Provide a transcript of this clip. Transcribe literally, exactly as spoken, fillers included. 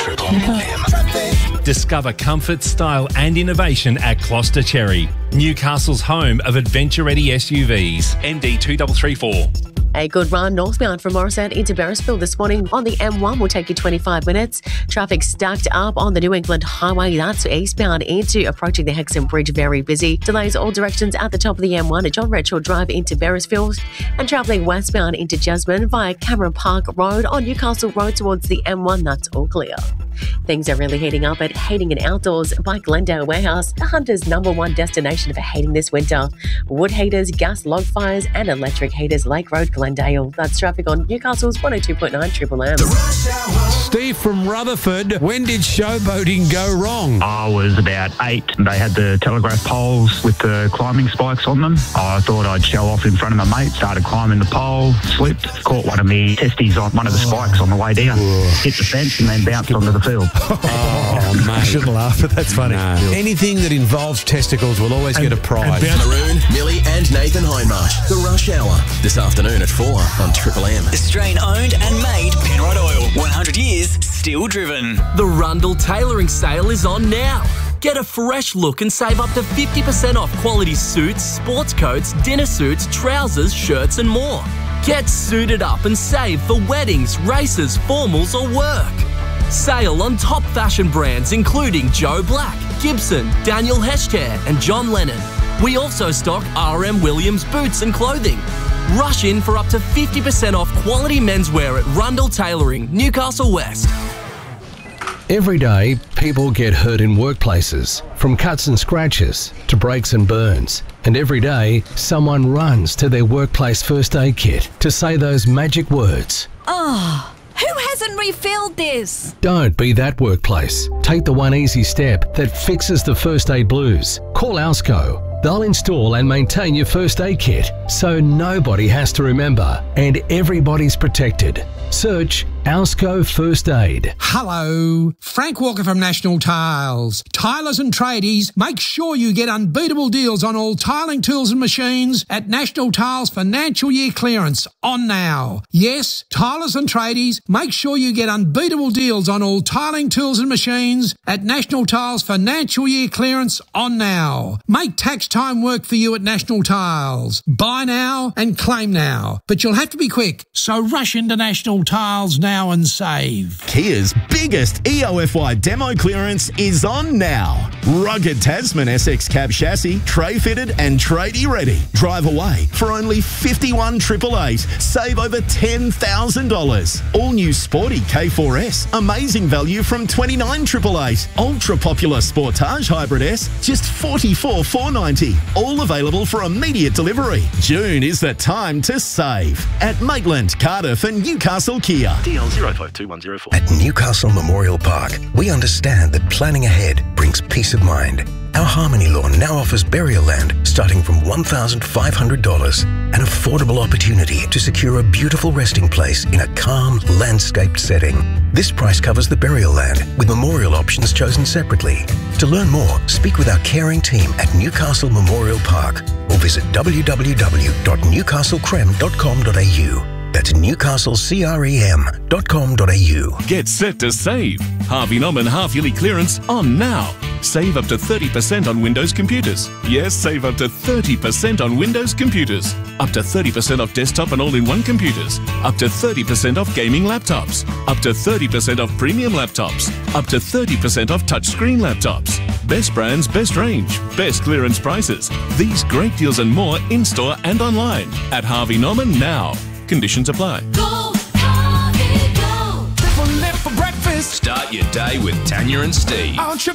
Triple M. Discover comfort, style and innovation at Gloucester Cherry, Newcastle's home of adventure-ready S U Vs. N D two three three four. A good run northbound from Morisset into Beresfield this morning on the M one will take you twenty-five minutes. Traffic stacked up on the New England Highway. That's eastbound into approaching the Hexham Bridge. Very busy. Delays all directions at the top of the M one at John Redshaw Drive into Beresfield, and travelling westbound into Jasmine via Cameron Park Road on Newcastle Road towards the M one. That's all clear. Things are really heating up at Heating and Outdoors by Glendale Warehouse, the Hunter's number one destination for heating this winter. Wood heaters, gas log fires and electric heaters, Lake Road, Glendale. That's traffic on Newcastle's one oh two point nine Triple M. Steve from Rutherford, when did showboating go wrong? I was about eight. They had the telegraph poles with the climbing spikes on them. I thought I'd show off in front of my mate, started climbing the pole, slipped, caught one of me testes on one of the spikes on the way down, hit the fence and then bounced onto the field. Oh, mate. I shouldn't laugh, but that's funny. No. Anything that involves testicles will always And- get a prize. and Maroon, Millie and Nathan Hindmarsh. The Rush Hour. This afternoon at four on Triple M. Australian owned and made Penrod Oil. one hundred years, still driven. The Rundle Tailoring Sale is on now. Get a fresh look and save up to fifty percent off quality suits, sports coats, dinner suits, trousers, shirts and more. Get suited up and save for weddings, races, formals or work. Sale on top fashion brands including Joe Black, Gibson, Daniel Heshter and John Lennon. We also stock R M Williams boots and clothing. Rush in for up to fifty percent off quality menswear at Rundle Tailoring, Newcastle West. Every day, people get hurt in workplaces, from cuts and scratches to breaks and burns. And every day, someone runs to their workplace first aid kit to say those magic words. Oh, who hasn't refilled this? Don't be that workplace. Take the one easy step that fixes the first aid blues. Call Alsco. They'll install and maintain your first aid kit so nobody has to remember and everybody's protected. Search Alsco First Aid. Hello, Frank Walker from National Tiles. Tilers and tradies, make sure you get unbeatable deals on all tiling tools and machines at National Tiles Financial Year Clearance on now. Yes, tilers and tradies, make sure you get unbeatable deals on all tiling tools and machines at National Tiles Financial Year Clearance on now. Make tax time work for you at National Tiles. Buy now and claim now, but you'll have to be quick, so rush into National Tiles now and save. Kia's biggest E O F Y demo clearance is on now. Rugged Tasman S X cab chassis, tray fitted and tradie ready. Drive away for only fifty-one triple eight. Save over ten thousand dollars. All new sporty K four S, amazing value from twenty-nine triple eight. Ultra popular Sportage Hybrid S, just forty-four four ninety. All available for immediate delivery. June is the time to save at Maitland, Cardiff and Newcastle Kia. D L zero five two one zero four. At Newcastle Memorial Park, we understand that planning ahead brings peace of mind. Our Harmony Lawn now offers burial land starting from one thousand five hundred dollars, an affordable opportunity to secure a beautiful resting place in a calm, landscaped setting. This price covers the burial land, with memorial options chosen separately. To learn more, speak with our caring team at Newcastle Memorial Park or visit w w w dot newcastle crem dot com dot a u. That's newcastle crem dot com dot a u. Get set to save. Harvey Norman half-yearly clearance on now. Save up to thirty percent on Windows computers. Yes, save up to thirty percent on Windows computers. Up to thirty percent off desktop and all-in-one computers. Up to thirty percent off gaming laptops. Up to thirty percent off premium laptops. Up to thirty percent off touchscreen laptops. Best brands, best range, best clearance prices. These great deals and more in-store and online at Harvey Norman now. Conditions apply. Go, Harvey, go. Triple M for breakfast. Start your day with Tanya and Steve. On